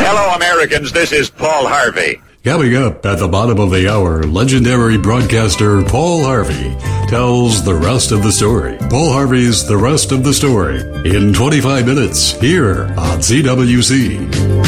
Hello, Americans. This is Paul Harvey. Coming up at the bottom of the hour, legendary broadcaster Paul Harvey tells the rest of the story. Paul Harvey's The Rest of the Story in 25 minutes here on CWC.